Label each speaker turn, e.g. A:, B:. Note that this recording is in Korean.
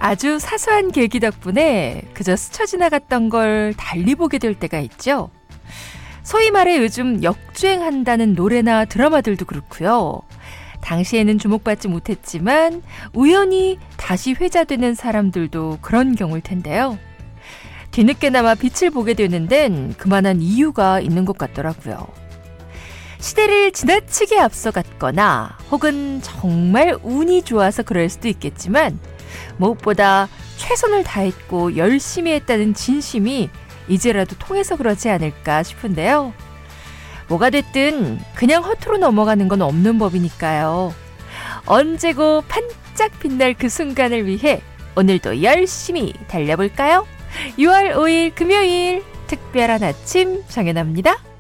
A: 아주 사소한 계기 덕분에 그저 스쳐 지나갔던 걸 달리 보게 될 때가 있죠. 소위 말해 요즘 역주행한다는 노래나 드라마들도 그렇고요. 당시에는 주목받지 못했지만 우연히 다시 회자되는 사람들도 그런 경우일 텐데요. 뒤늦게나마 빛을 보게 되는 데는 그만한 이유가 있는 것 같더라고요. 시대를 지나치게 앞서갔거나 혹은 정말 운이 좋아서 그럴 수도 있겠지만 무엇보다 최선을 다했고 열심히 했다는 진심이 이제라도 통해서 그러지 않을까 싶은데요. 뭐가 됐든 그냥 허투루 넘어가는 건 없는 법이니까요. 언제고 반짝 빛날 그 순간을 위해 오늘도 열심히 달려볼까요? 6월 5일 금요일 특별한 아침 정연아입니다.